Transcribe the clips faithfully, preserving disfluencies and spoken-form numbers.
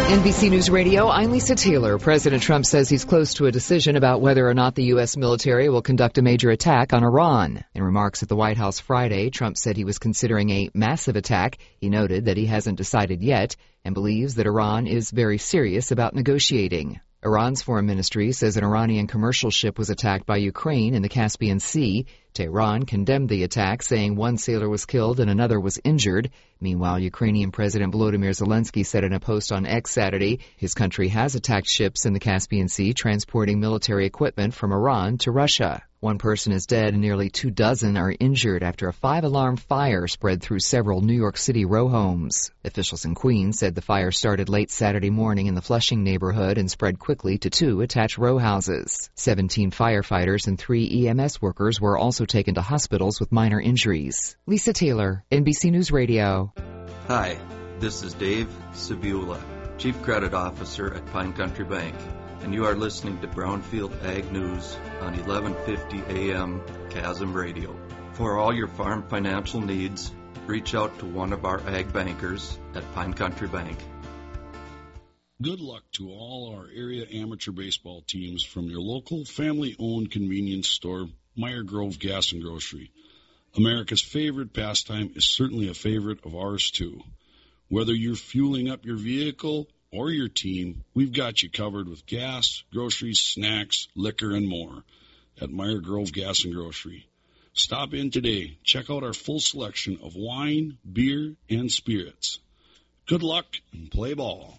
N B C News Radio, I'm Lisa Taylor. President Trump says he's close to a decision about whether or not the U S military will conduct a major attack on Iran. In remarks at the White House Friday, Trump said he was considering a massive attack. He noted that he hasn't decided yet and believes that Iran is very serious about negotiating. Iran's foreign ministry says an Iranian commercial ship was attacked by Ukraine in the Caspian Sea. Tehran condemned the attack, saying one sailor was killed and another was injured. Meanwhile, Ukrainian President Volodymyr Zelensky said in a post on X Saturday his country has attacked ships in the Caspian Sea transporting military equipment from Iran to Russia. One person is dead and nearly two dozen are injured after a five-alarm fire spread through several New York City row homes. Officials in Queens said the fire started late Saturday morning in the Flushing neighborhood and spread quickly to two attached row houses. Seventeen firefighters and three E M S workers were also taken to hospitals with minor injuries. Lisa Taylor, N B C News Radio. Hi, this is Dave Sabula, Chief Credit Officer at Pine Country Bank, and you are listening to Brownfield Ag News on eleven fifty A M Chasm Radio. For all your farm financial needs, reach out to one of our ag bankers at Pine Country Bank. Good luck to all our area amateur baseball teams from your local family-owned convenience store, Meyer Grove Gas and Grocery. America's favorite pastime is certainly a favorite of ours, too. Whether you're fueling up your vehicle or your team, we've got you covered with gas, groceries, snacks, liquor, and more at Meyer Grove Gas and Grocery. Stop in today. Check out our full selection of wine, beer, and spirits. Good luck and play ball.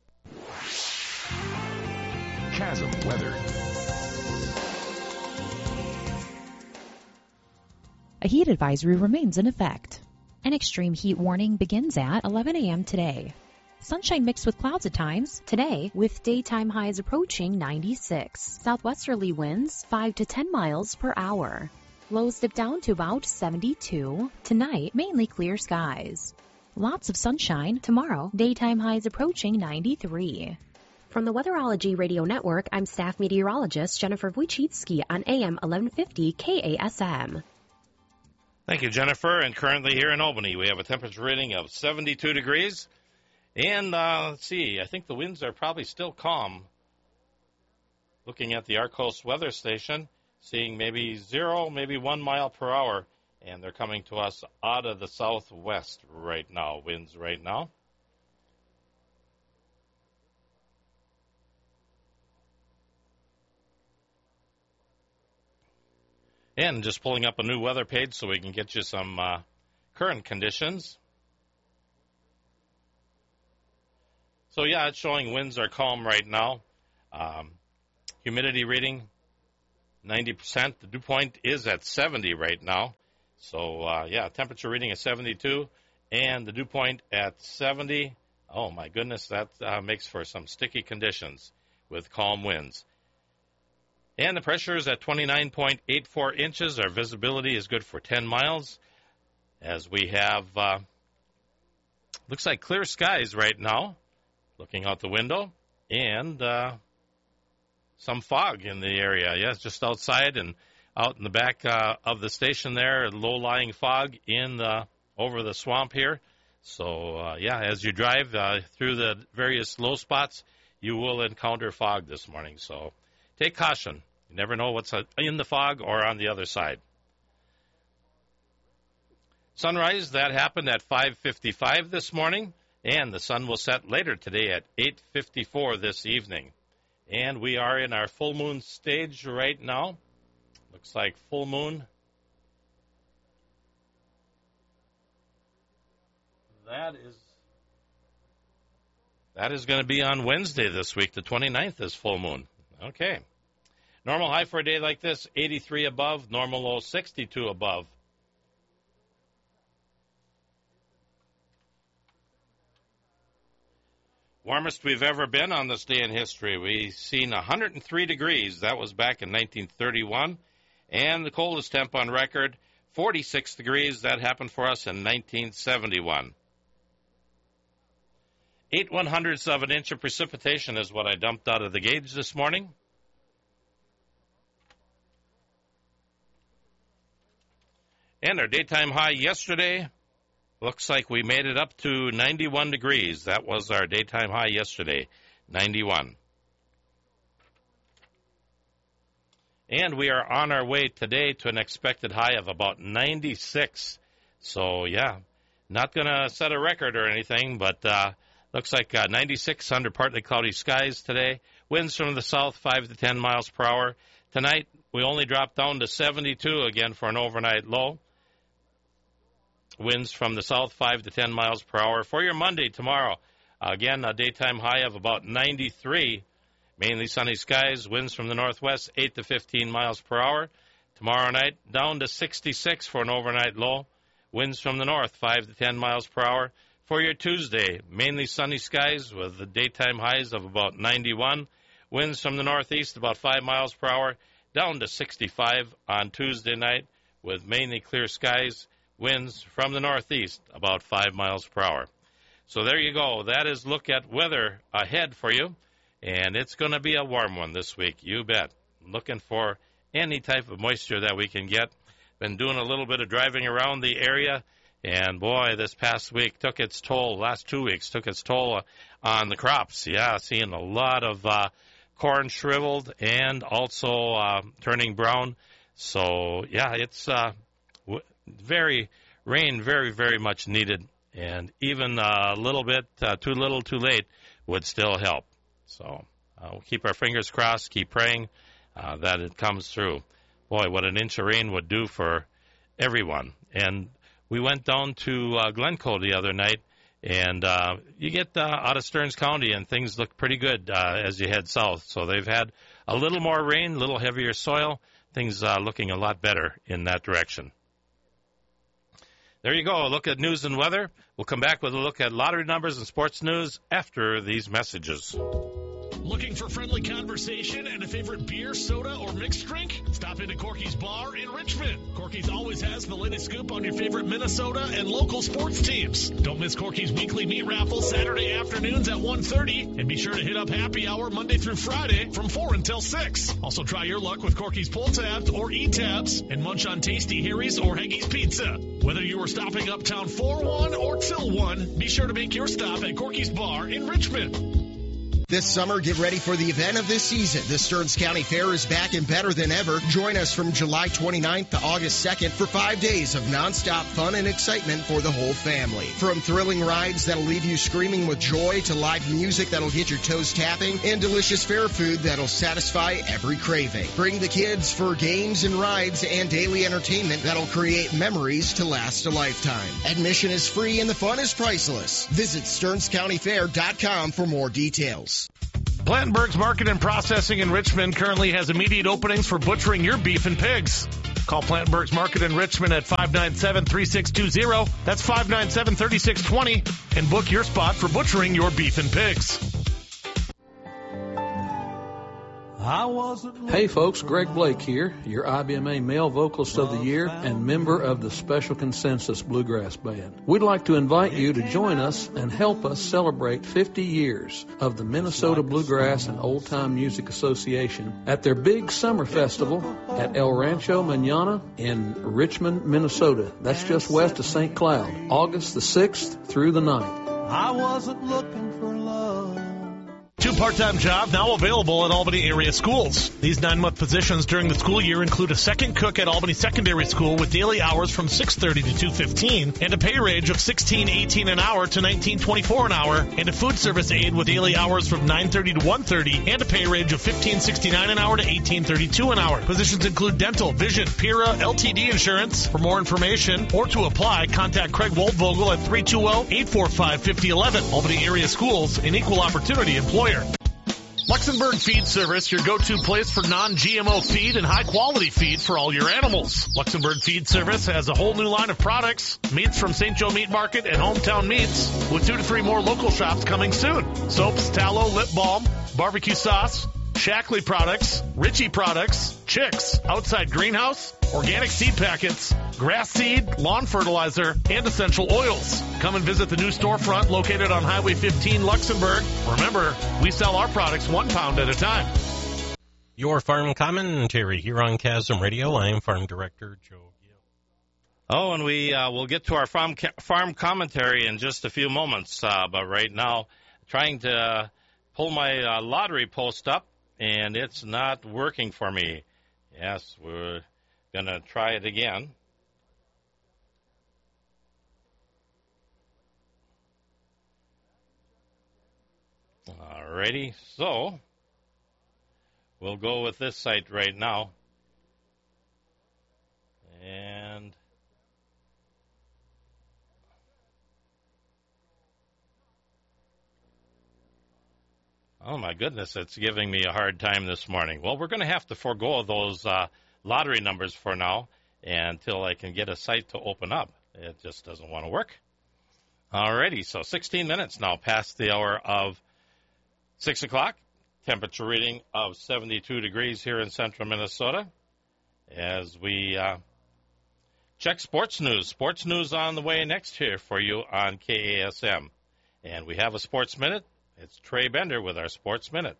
Chasm weather. A heat advisory remains in effect. An extreme heat warning begins at eleven a m today. Sunshine mixed with clouds at times today, with daytime highs approaching ninety-six. Southwesterly winds five to ten miles per hour. Lows dip down to about seventy-two. Tonight, mainly clear skies. Lots of sunshine. Tomorrow, daytime highs approaching ninety-three. From the Weatherology Radio Network, I'm staff meteorologist Jennifer Wojcicki on A M eleven fifty K A S M. Thank you, Jennifer. And currently here in Albany, we have a temperature reading of seventy-two degrees. And uh, let's see, I think the winds are probably still calm. Looking at the Arcos weather station, seeing maybe zero, maybe one mile per hour. And they're coming to us out of the southwest right now, winds right now. And just pulling up a new weather page so we can get you some uh, current conditions. So, yeah, it's showing winds are calm right now. Um, humidity reading, ninety percent. The dew point is at seventy right now. So, uh, yeah, temperature reading is seventy-two, and the dew point at seventy. Oh, my goodness, that uh, makes for some sticky conditions with calm winds. And the pressure is at twenty-nine point eight four inches. Our visibility is good for ten miles. As we have, uh, looks like clear skies right now, looking out the window, and uh, some fog in the area. Yes, just outside and out in the back uh, of the station there, low-lying fog in the, over the swamp here. So, uh, yeah, as you drive uh, through the various low spots, you will encounter fog this morning. So take caution. You never know what's in the fog or on the other side. Sunrise, that happened at five fifty-five this morning, and the sun will set later today at eight fifty-four this evening. And we are in our full moon stage right now. Looks like full moon. That is that is going to be on Wednesday this week. The twenty-ninth is full moon. Okay. Normal high for a day like this, eighty-three above. Normal low, sixty-two above. Warmest we've ever been on this day in history. We've seen one hundred three degrees. That was back in nineteen thirty-one. And the coldest temp on record, forty-six degrees. That happened for us in nineteen seventy-one. Eight one hundredths of an inch of precipitation is what I dumped out of the gauge this morning. And our daytime high yesterday Looks like we made it up to ninety-one degrees. That was our daytime high yesterday, ninety-one. And we are on our way today to an expected high of about ninety-six. So, yeah, not going to set a record or anything, but uh, looks like uh, ninety-six under partly cloudy skies today. Winds from the south, five to ten miles per hour. Tonight, we only dropped down to seventy-two again for an overnight low. Winds from the south, five to ten miles per hour. For your Monday, tomorrow, again, a daytime high of about ninety-three. Mainly sunny skies, winds from the northwest, eight to fifteen miles per hour. Tomorrow night, down to sixty-six for an overnight low. Winds from the north, five to ten miles per hour. For your Tuesday, mainly sunny skies with the daytime highs of about ninety-one. Winds from the northeast, about five miles per hour. Down to sixty-five on Tuesday night with mainly clear skies. Winds from the northeast, about five miles per hour. So there you go. That is look at weather ahead for you. And it's going to be a warm one this week, you bet. Looking for any type of moisture that we can get. Been doing a little bit of driving around the area. And, boy, this past week took its toll. Last two weeks took its toll on the crops. Yeah, seeing a lot of uh, corn shriveled and also uh, turning brown. So, yeah, it's uh, w- very rain, very, very much needed. And even a little bit uh, too little, too late would still help. So uh, we'll keep our fingers crossed, keep praying uh, that it comes through. Boy, what an inch of rain would do for everyone. And we went down to uh, Glencoe the other night, and uh, you get uh, out of Stearns County, and things look pretty good uh, as you head south. So they've had a little more rain, a little heavier soil, things uh, looking a lot better in that direction. There you go, a look at news and weather. We'll come back with a look at lottery numbers and sports news after these messages. Looking for friendly conversation and a favorite beer, soda, or mixed drink? Stop into Corky's Bar in Richmond. Corky's always has the latest scoop on your favorite Minnesota and local sports teams. Don't miss Corky's weekly meat raffle Saturday afternoons at one thirty. And be sure to hit up happy hour Monday through Friday from four until six. Also try your luck with Corky's pull tabs or e-tabs and munch on tasty Harry's or Haggie's Pizza. Whether you are stopping uptown for one or till one, be sure to make your stop at Corky's Bar in Richmond. This summer, get ready for the event of this season. The Stearns County Fair is back and better than ever. Join us from July twenty-ninth to August second for five days of nonstop fun and excitement for the whole family. From thrilling rides that'll leave you screaming with joy to live music that'll get your toes tapping and delicious fair food that'll satisfy every craving. Bring the kids for games and rides and daily entertainment that'll create memories to last a lifetime. Admission is free and the fun is priceless. Visit Stearns County Fair dot com for more details. Blantenberg's Market and Processing in Richmond currently has immediate openings for butchering your beef and pigs. Call Blantenberg's Market in Richmond at five nine seven, three six two zero. That's five nine seven, three six two zero. And book your spot for butchering your beef and pigs. Hey folks, Greg Blake here, your I B M A Male Vocalist of the Year and member of the Special Consensus Bluegrass Band. We'd like to invite you to join us and help us celebrate fifty years of the Minnesota Bluegrass and Old Time Music Association at their big summer festival at El Rancho Mañana in Richmond, Minnesota. That's just west of Saint Cloud, August the sixth through the ninth. I wasn't looking for love. Two part-time jobs now available at Albany area schools. These nine-month positions during the school year include a second cook at Albany Secondary School with daily hours from six thirty to two fifteen and a pay range of sixteen eighteen an hour to nineteen twenty-four an hour, and a food service aide with daily hours from nine thirty to one thirty and a pay range of fifteen sixty-nine an hour to eighteen thirty-two an hour. Positions include dental, vision, P I R A, L T D insurance. For more information or to apply, contact Craig Waldvogel at three two zero, eight four five, five zero one one. Albany area schools, an equal opportunity employer. Luxembourg Feed Service, your go-to place for non-G M O feed and high-quality feed for all your animals. Luxembourg Feed Service has a whole new line of products, meats from Saint Joe Meat Market and Hometown Meats, with two to three more local shops coming soon. Soaps, tallow, lip balm, barbecue sauce, Shackley products, Ritchie products, Chicks, Outside Greenhouse, organic seed packets, grass seed, lawn fertilizer, and essential oils. Come and visit the new storefront located on Highway fifteen, Luxembourg. Remember, we sell our products one pound at a time. Your farm commentary here on Chasm Radio. I am Farm Director Joe Gill. Oh, and we uh, will get to our farm farm commentary in just a few moments. Uh, but right now, trying to uh, pull my uh, lottery post up, and it's not working for me. Yes, we're going to try it again. Alrighty, so we'll go with this site right now. And oh, my goodness, it's giving me a hard time this morning. Well, we're going to have to forego those uh, lottery numbers for now until I can get a site to open up. It just doesn't want to work. Alrighty, so sixteen minutes now past the hour of six o'clock. Temperature reading of seventy-two degrees here in central Minnesota. As we uh, check sports news. Sports news on the way next here for you on K A S M. And we have a Sports Minute. It's Trey Bender with our Sports Minute.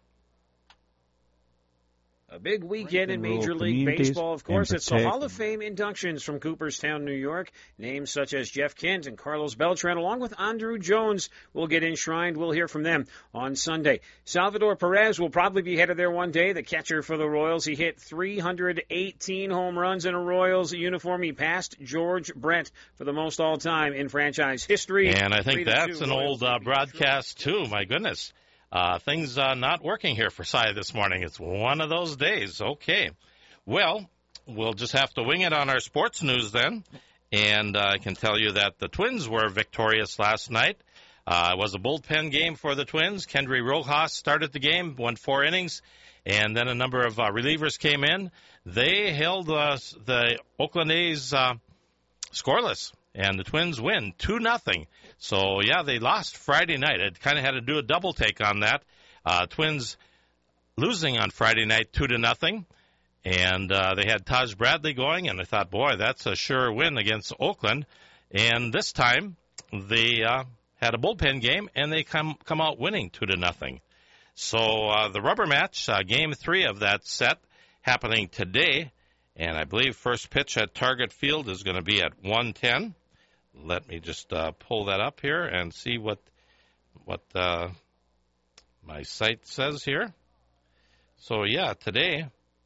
A big weekend in Major League Baseball, of course. It's the Hall of Fame inductions from Cooperstown, New York. Names such as Jeff Kent and Carlos Beltran, along with Andruw Jones, will get enshrined. We'll hear from them on Sunday. Salvador Perez will probably be headed there one day, the catcher for the Royals. He hit three hundred eighteen home runs in a Royals uniform. He passed George Brett for the most all-time in franchise history. And I think that's an old uh, broadcast, too. My goodness. Uh, things uh, not working here for Cy this morning. It's one of those days. Okay. Well, we'll just have to wing it on our sports news then. And uh, I can tell you that the Twins were victorious last night. Uh, it was a bullpen game for the Twins. Kendry Rojas started the game, went four innings, and then a number of uh, relievers came in. They held uh, the Oakland A's uh, scoreless. And the Twins win two nothing. So, yeah, they lost Friday night. It kind of had to do a double take on that. Uh, Twins losing on Friday night two to nothing. And uh, they had Taj Bradley going, and I thought, boy, that's a sure win against Oakland. And this time they uh, had a bullpen game, and they come come out winning two to nothing. So uh, the rubber match, uh, game three of that set, happening today. And I believe first pitch at Target Field is going to be at one ten. Let me just uh, pull that up here and see what what uh, my site says here. So, yeah, today,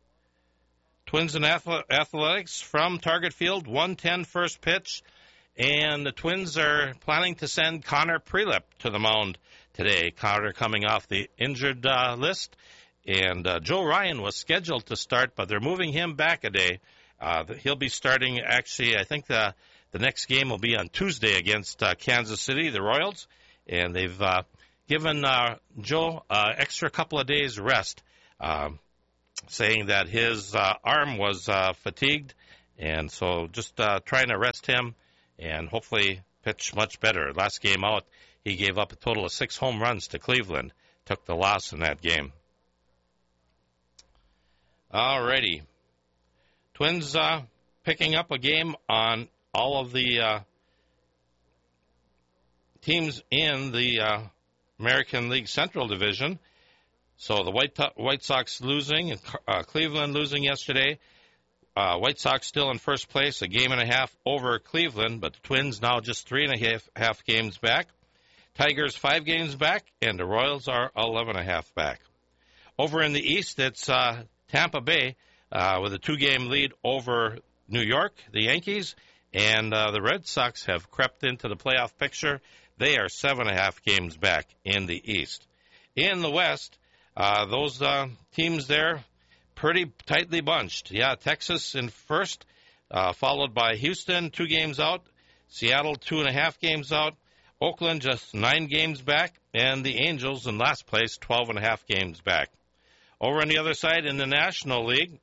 Twins and Athletics from Target Field, one ten first pitch. And the Twins are planning to send Connor Prelip to the mound today. Connor coming off the injured uh, list. And uh, Joe Ryan was scheduled to start, but they're moving him back a day. Uh, he'll be starting, actually, I think the, the next game will be on Tuesday against uh, Kansas City, the Royals. And they've uh, given uh, Joe uh, extra couple of days rest, um, saying that his uh, arm was uh, fatigued. And so just uh, trying to rest him and hopefully pitch much better. Last game out, he gave up a total of six home runs to Cleveland, took the loss in that game. Alrighty. Twins uh, picking up a game on all of the uh, teams in the uh, American League Central Division. So the White, White Sox losing, and uh, Cleveland losing yesterday. Uh, White Sox still in first place, a game and a half over Cleveland, but the Twins now just three and a half, half games back. Tigers five games back, and the Royals are eleven and a half back. Over in the East, it's uh, Tampa Bay uh, with a two-game lead over New York, the Yankees, and uh, the Red Sox have crept into the playoff picture. They are seven and a half games back in the East. In the West, uh, those uh, teams there, pretty tightly bunched. Yeah, Texas in first, uh, followed by Houston, two games out. Seattle, two and a half games out. Oakland, just nine games back. And the Angels in last place, twelve and a half games back. Over on the other side in the National League,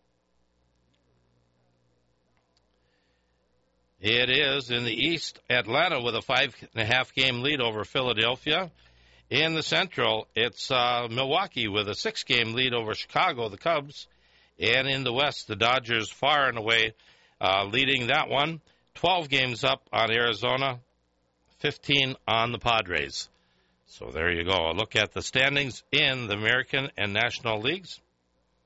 it is in the East, Atlanta with a five and a half game lead over Philadelphia. In the Central, it's uh, Milwaukee with a six game lead over Chicago, the Cubs. And in the West, the Dodgers far and away uh, leading that one. twelve games up on Arizona, fifteen on the Padres. So there you go. A look at the standings in the American and National Leagues.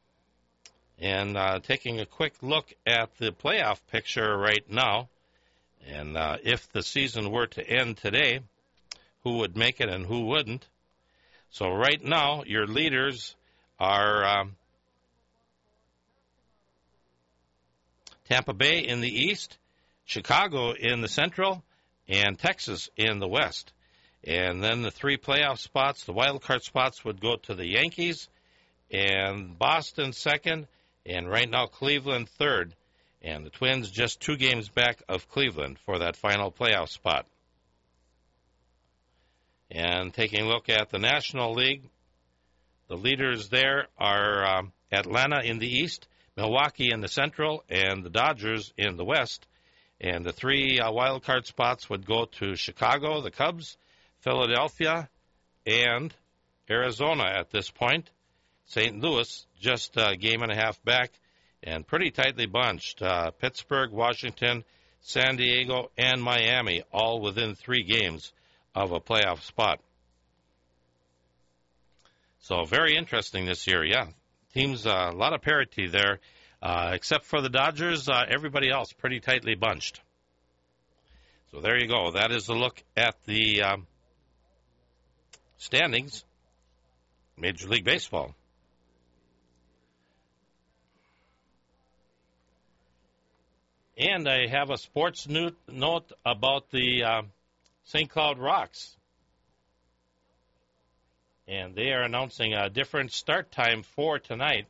And uh, taking a quick look at the playoff picture right now. And uh, if the season were to end today, who would make it and who wouldn't? So right now, your leaders are um, Tampa Bay in the east, Chicago in the central, and Texas in the west. And then the three playoff spots, the wild card spots, would go to the Yankees, and Boston second, and right now Cleveland third. And the Twins just two games back of Cleveland for that final playoff spot. And taking a look at the National League, the leaders there are um, Atlanta in the east, Milwaukee in the central, and the Dodgers in the west. And the three uh, wild card spots would go to Chicago, the Cubs, Philadelphia, and Arizona at this point. Saint Louis just a game and a half back and pretty tightly bunched. Uh, Pittsburgh, Washington, San Diego, and Miami all within three games of a playoff spot. So very interesting this year, yeah. Teams, uh, a lot of parity there. Uh, except for the Dodgers, uh, everybody else pretty tightly bunched. So there you go. That is a look at the um, standings, Major League Baseball. And I have a sports note about the uh, Saint Cloud Rocks. And they are announcing a different start time for tonight.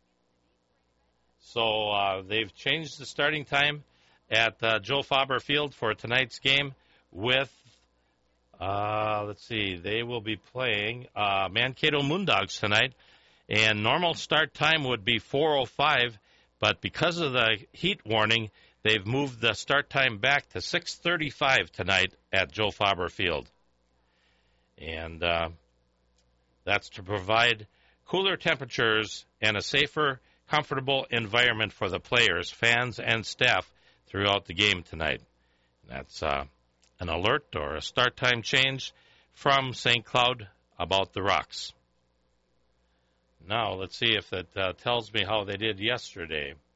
So uh, they've changed the starting time at uh, Joe Faber Field for tonight's game with, uh, let's see, they will be playing uh, Mankato Moondogs tonight. And normal start time would be four oh five, but because of the heat warning, they've moved the start time back to six thirty-five tonight at Joe Faber Field. And uh, that's to provide cooler temperatures and a safer, comfortable environment for the players, fans, and staff throughout the game tonight. That's uh, an alert or a start time change from Saint Cloud about the Rocks. Now, let's see if that uh, tells me how they did yesterday.